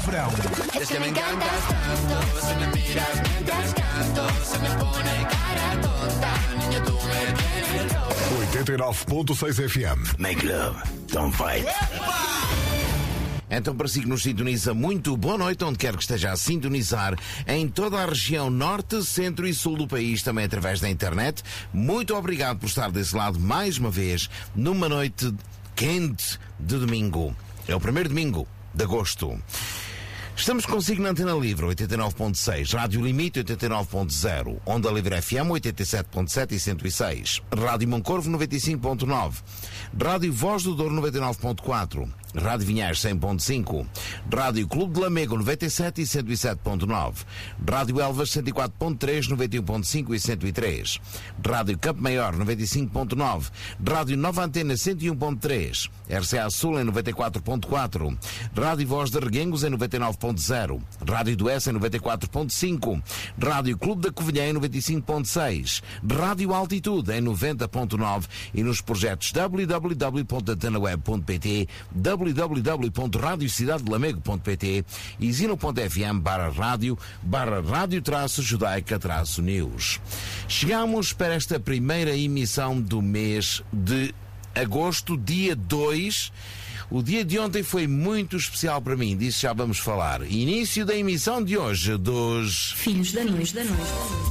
verão. Es que me encantas tanto, si me miras mientras canto, se me pone cara tonta, niño, tú me tienes loco. 89.6 FM. Make love, don't fight. Então, para si que nos sintoniza, muito boa noite, onde quer que esteja a sintonizar, em toda a região norte, centro e sul do país, também através da internet. Muito obrigado por estar desse lado mais uma vez, numa noite quente de domingo. É o primeiro domingo de agosto. Estamos consigo na Antena Livre 89.6, Rádio Limite 89.0, Onda Livre FM 87.7 e 106, Rádio Moncorvo 95.9, Rádio Voz do Douro 99.4, Rádio Vinhais 100.5, Rádio Clube de Lamego 97 e 107.9, Rádio Elvas 104.3, 91.5 e 103, Rádio Campo Maior 95.9, Rádio Nova Antena 101.3, RCA Sul em 94.4, Rádio Voz de Reguengos em 99.0, Rádio do S em 94.5, Rádio Clube da Covilhã em 95.6, Rádio Altitude em 90.9 e nos projetos www.antenaweb.pt, www.radiocidadelamego.pt e zino.fm/rádio/judaica-news. Chegamos para esta primeira emissão do mês de agosto, dia 2. O dia de ontem foi muito especial para mim, disso já vamos falar. Início da emissão de hoje dos Filhos da Noite.